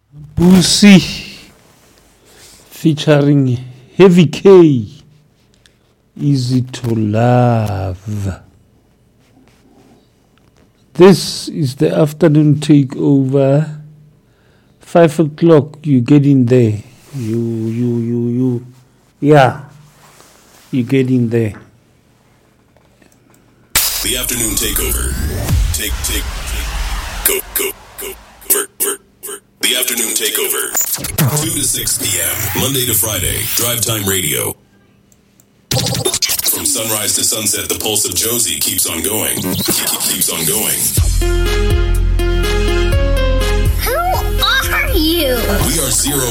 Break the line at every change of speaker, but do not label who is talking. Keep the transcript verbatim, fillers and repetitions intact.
Boosie featuring Heavy K, Easy to Love. This is the afternoon takeover. Five o'clock, you get in there. You, you, you, you. Yeah, you get in there.
The afternoon takeover. Take, take, take. Go, go, go. Work, work, work. The afternoon takeover. two to six p.m. Monday to Friday. Drive Time Radio. From sunrise to sunset, the pulse of Josie keeps on going. Keeps on going.
Who are you?
We are Zero